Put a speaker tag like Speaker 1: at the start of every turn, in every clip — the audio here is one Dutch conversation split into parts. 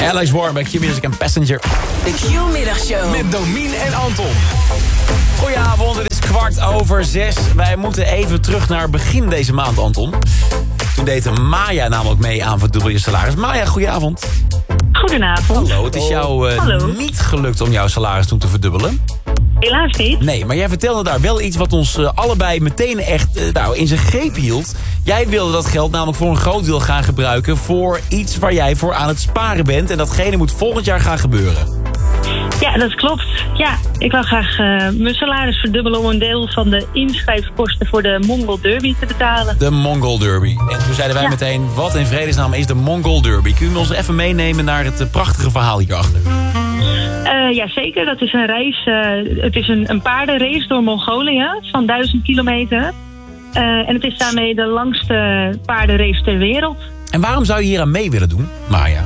Speaker 1: Alex Warren, Q-Music en Passenger.
Speaker 2: De Q-middagshow.
Speaker 1: Met Domien en Anton. Goedenavond, het is 6:15. Wij moeten even terug naar begin deze maand, Anton. Toen deed Maya namelijk mee aan Verdubbel je salaris. Maya, goedenavond.
Speaker 3: Goedenavond.
Speaker 1: Hallo, het is jou niet gelukt om jouw salaris toen te verdubbelen.
Speaker 3: Helaas niet.
Speaker 1: Nee, maar jij vertelde daar wel iets wat ons allebei meteen echt in zijn greep hield. Jij wilde dat geld namelijk voor een groot deel gaan gebruiken voor iets waar jij voor aan het sparen bent. En datgene moet volgend jaar gaan gebeuren.
Speaker 3: Ja, dat klopt. Ja, ik wil graag mijn salaris verdubbelen om een deel van de inschrijfkosten voor de Mongol Derby te betalen.
Speaker 1: De Mongol Derby. En toen zeiden wij meteen, wat in vredesnaam is de Mongol Derby? Kun je ons even meenemen naar het prachtige verhaal hierachter?
Speaker 3: Ja, zeker. Dat is een reis. Het is een paardenrace door Mongolië van 1000 kilometer. En het is daarmee de langste paardenrace ter wereld.
Speaker 1: En waarom zou je hier aan mee willen doen, Maya?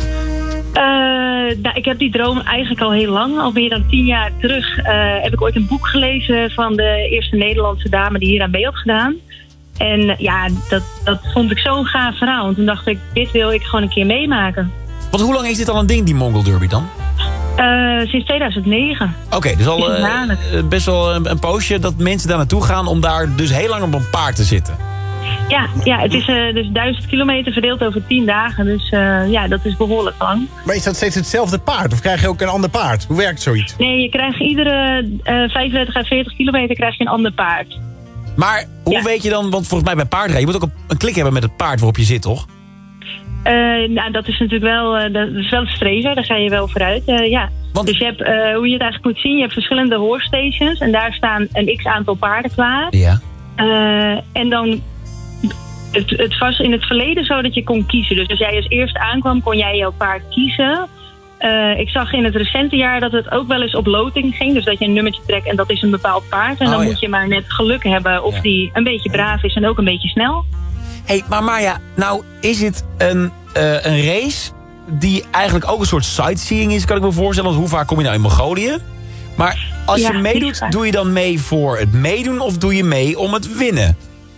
Speaker 3: Ik heb die droom eigenlijk al heel lang. Al meer dan 10 jaar terug heb ik ooit een boek gelezen van de eerste Nederlandse dame die hier aan mee had gedaan. En ja, dat vond ik zo'n gaaf verhaal. En toen dacht ik, dit wil ik gewoon een keer meemaken.
Speaker 1: Want hoe lang is dit al een ding, die Mongol Derby dan?
Speaker 3: Sinds 2009.
Speaker 1: Oké, dus al best wel een poosje dat mensen daar naartoe gaan om daar dus heel lang op een paard te zitten.
Speaker 3: Ja, het is dus 1000 kilometer verdeeld over 10 dagen. Dus ja, dat is behoorlijk lang.
Speaker 4: Maar is dat steeds hetzelfde paard? Of krijg je ook een ander paard? Hoe werkt zoiets?
Speaker 3: Nee, je krijgt iedere 35 à 40 kilometer krijg je een ander paard.
Speaker 1: Maar hoe weet je dan, want volgens mij bij paardrijden, je moet ook een klik hebben met het paard waarop je zit, toch?
Speaker 3: Nou, dat is natuurlijk wel, dat is wel streven, daar ga je wel vooruit, ja. Want... Dus je hebt, hoe je het eigenlijk moet zien, je hebt verschillende horse stations en daar staan een x-aantal paarden klaar.
Speaker 1: Ja.
Speaker 3: En dan, het was in het verleden zo dat je kon kiezen. Dus als jij als eerste aankwam, kon jij jouw paard kiezen. Ik zag in het recente jaar dat het ook wel eens op loting ging. Dus dat je een nummertje trekt en dat is een bepaald paard. En dan moet je maar net geluk hebben of die een beetje braaf is en ook een beetje snel.
Speaker 1: Hé, maar Maya, nou is het een race die eigenlijk ook een soort sightseeing is, kan ik me voorstellen. Want hoe vaak kom je nou in Mongolië? Maar als je meedoet, doe je dan mee voor het meedoen of doe je mee om het winnen?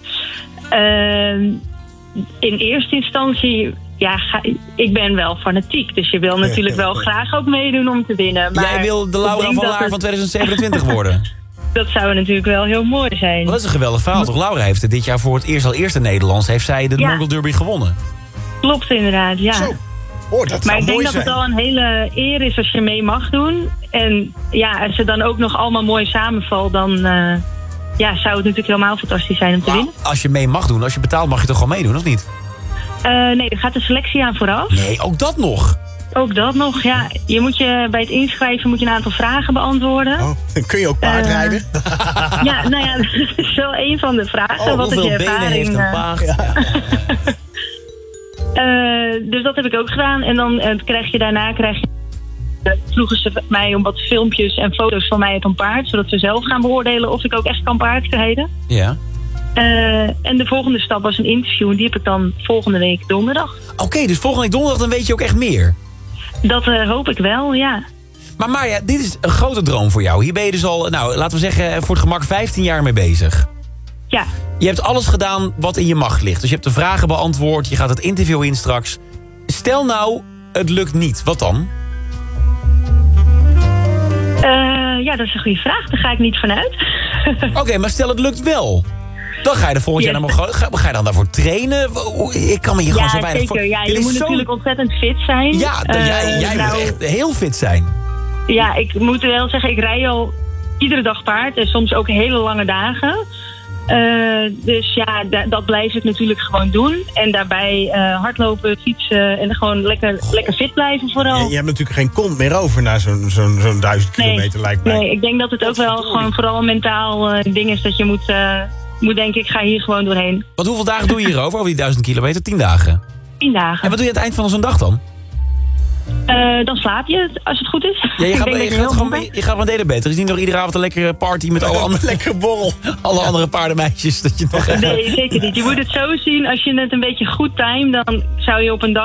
Speaker 3: In eerste instantie, ja, ik ben wel fanatiek. Dus je wil natuurlijk wel graag ook meedoen om te winnen. Maar
Speaker 1: jij wil de Laura van Laar van 2027 worden?
Speaker 3: Dat zou natuurlijk wel heel mooi zijn.
Speaker 1: Dat is een geweldig verhaal, toch? Laura heeft dit jaar voor het eerste Nederlands heeft zij de Mongol Derby gewonnen.
Speaker 3: Klopt inderdaad, ja.
Speaker 4: Zo. Oh, dat
Speaker 3: maar
Speaker 4: zou
Speaker 3: ik denk
Speaker 4: mooi
Speaker 3: dat
Speaker 4: zijn.
Speaker 3: het al een hele eer is als je mee mag doen. En ja, als het dan ook nog allemaal mooi samenvalt, dan zou het natuurlijk helemaal fantastisch zijn om te winnen.
Speaker 1: Als je mee mag doen, als je betaalt, mag je toch gewoon meedoen, of niet?
Speaker 3: Nee, er gaat de selectie aan vooraf.
Speaker 1: Nee, ook dat nog?
Speaker 3: Ook dat nog, ja. Bij het inschrijven moet je een aantal vragen beantwoorden.
Speaker 4: Oh, kun je ook paardrijden?
Speaker 3: Ja, nou ja, dat is wel een van de vragen. Wat is je ervaring?
Speaker 1: Benen heeft een paard?
Speaker 3: Dus dat heb ik ook gedaan. En dan krijg je vroegen ze mij om wat filmpjes en foto's van mij op een paard. Zodat ze zelf gaan beoordelen of ik ook echt kan paardrijden.
Speaker 1: Ja.
Speaker 3: En de volgende stap was een interview. En die heb ik dan volgende week donderdag.
Speaker 1: Oké, dus volgende week donderdag dan weet je ook echt meer?
Speaker 3: Dat hoop ik wel, ja.
Speaker 1: Maar Marja, dit is een grote droom voor jou. Hier ben je dus al, nou, laten we zeggen, voor het gemak 15 jaar mee bezig.
Speaker 3: Ja.
Speaker 1: Je hebt alles gedaan wat in je macht ligt. Dus je hebt de vragen beantwoord, je gaat het interview in straks. Stel nou, het lukt niet. Wat dan?
Speaker 3: Ja, dat is een goede vraag. Daar ga ik niet vanuit.
Speaker 1: Oké, maar stel het lukt wel. Dan ga je er volgend jaar naar Mongolië. Ga je dan daarvoor trainen? Ik kan me hier gewoon zo weinig voor...
Speaker 3: Ja, je moet natuurlijk ontzettend fit zijn.
Speaker 1: Ja, jij moet echt heel fit zijn.
Speaker 3: Ja, ik moet wel zeggen, ik rij al iedere dag paard. En soms ook hele lange dagen. Dus ja, dat blijf ik natuurlijk gewoon doen. En daarbij hardlopen, fietsen en gewoon lekker fit blijven vooral.
Speaker 4: Je hebt natuurlijk geen kont meer over na zo'n 1000 kilometer, lijkt mij.
Speaker 3: Nee, ik denk dat het ook wel gewoon vooral mentaal ding is dat je moet denken, ik ga hier gewoon doorheen.
Speaker 1: Want hoeveel dagen doe je hierover, over die 1000 kilometer? 10 dagen?
Speaker 3: 10 dagen.
Speaker 1: En wat doe je aan het eind van zo'n dag dan?
Speaker 3: Dan slaap je, als het goed is.
Speaker 1: Ja, je gaat gewoon delen beter. Is niet nog iedere avond een lekkere party met alle andere...
Speaker 4: Lekker borrel.
Speaker 1: Alle andere paardenmeisjes. Dat je nog
Speaker 3: Nee, zeker niet. Je moet het zo zien, als je het een beetje goed timed, dan zou je op een dag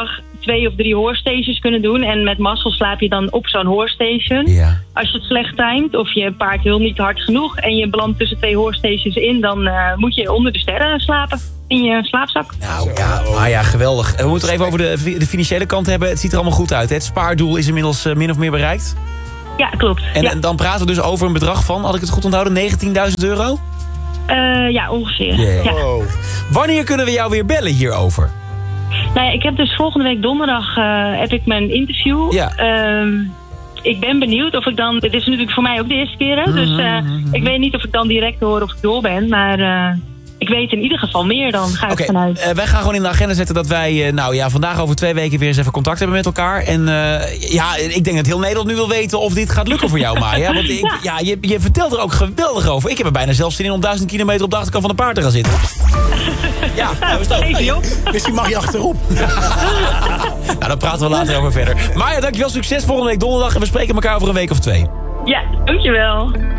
Speaker 3: 2 of 3 hoorstages kunnen doen. En met mazzel slaap je dan op zo'n hoorstation.
Speaker 1: Ja.
Speaker 3: Als je het slecht timed of je paard wil niet hard genoeg en je belandt tussen 2 hoorstages in, dan moet je onder de sterren slapen in je slaapzak.
Speaker 1: Nou ja, maar ja, geweldig. We moeten het even over de financiële kant hebben. Het ziet er allemaal goed uit. Hè? Het spaardoel is inmiddels min of meer bereikt.
Speaker 3: Ja, klopt.
Speaker 1: En dan praten we dus over een bedrag van, had ik het goed onthouden, €19.000?
Speaker 3: Ja, ongeveer.
Speaker 1: Yeah.
Speaker 3: Ja.
Speaker 4: Oh.
Speaker 1: Wanneer kunnen we jou weer bellen hierover?
Speaker 3: Nou ja, ik heb dus volgende week donderdag heb ik mijn interview.
Speaker 1: Ja.
Speaker 3: Ik ben benieuwd of ik dan... Dit is natuurlijk voor mij ook de eerste keer, hè? Dus ik weet niet of ik dan direct hoor of ik door ben. Maar ik weet in ieder geval meer dan, ga ik vanuit.
Speaker 1: Wij gaan gewoon in de agenda zetten dat wij vandaag over 2 weken weer eens even contact hebben met elkaar. En ik denk dat heel Nederland nu wil weten of dit gaat lukken voor jou, Maya. Want je vertelt er ook geweldig over. Ik heb er bijna zelfs zin in om 1000 kilometer op de achterkant van een paard te gaan zitten. Ja, nou is dat.
Speaker 4: Dus die mag je achterop.
Speaker 1: Nou, daar praten we later over verder. Maya, dankjewel. Succes volgende week donderdag. En we spreken elkaar over een week of 2.
Speaker 3: Ja, dankjewel.